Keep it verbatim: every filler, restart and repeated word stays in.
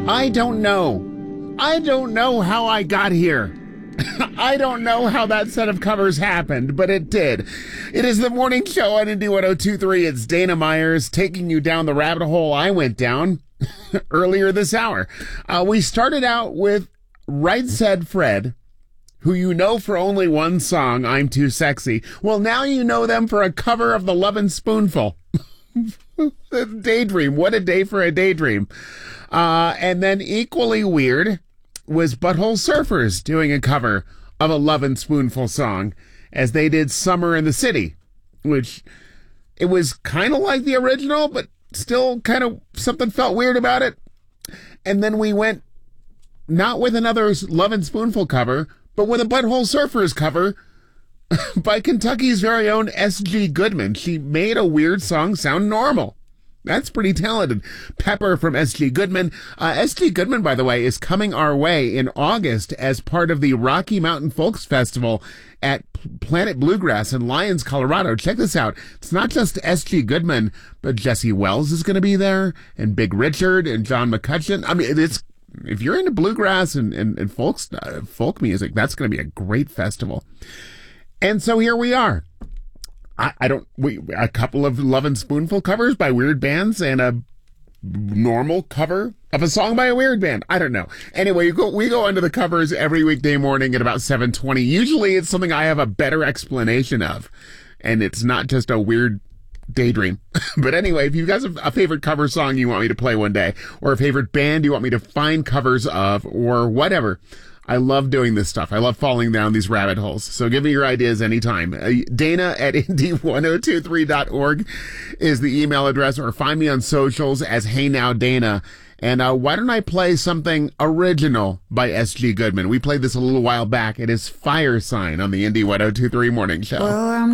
I don't know. I don't know how I got here. I don't know how that set of covers happened, but it did. It is the morning show on Indy one oh two point three. It's Dana Myers taking you down the rabbit hole I went down earlier this hour. Uh, we started out with Right Said Fred, who you know for only one song, I'm Too Sexy. Well, now you know them for a cover of The Lovin' Spoonful. Daydream. What a day for a daydream. Uh, and then equally weird was Butthole Surfers doing a cover of a Lovin' Spoonful song as they did Summer in the City, which it was kind of like the original, but still kind of something felt weird about it. And then we went not with another Lovin' Spoonful cover, but with a Butthole Surfers cover by Kentucky's very own S G Goodman. She made a weird song sound normal. That's pretty talented. Pepper from S G Goodman. Uh, S G Goodman, by the way, is coming our way in August as part of the Rocky Mountain Folks Festival at P- Planet Bluegrass in Lyons, Colorado. Check this out. It's not just S G Goodman, but Jesse Wells is going to be there, and Big Richard, and John McCutcheon. I mean, it's if you're into bluegrass and, and, and folks, uh, folk music, that's going to be a great festival. And so here we are. I, I don't, we, a couple of Lovin' Spoonful covers by weird bands and a normal cover of a song by a weird band. I don't know. Anyway, you go, we go into the covers every weekday morning at about seven twenty. Usually it's something I have a better explanation of, and it's not just a weird daydream. But anyway, if you guys have a favorite cover song you want me to play one day, or a favorite band you want me to find covers of, or whatever, I love doing this stuff. I love falling down these rabbit holes. So give me your ideas anytime. Uh, Dana at Indy one oh two three dot org is the email address, or find me on socials as Hey Now Dana. And uh, why don't I play something original by S G Goodman? We played this a little while back. It is Fire Sign on the Indy one oh two three Morning Show. Well, I'm